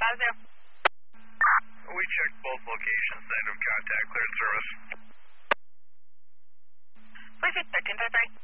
positive? We checked both locations, negative contact, cleared service. Please expect 10-3.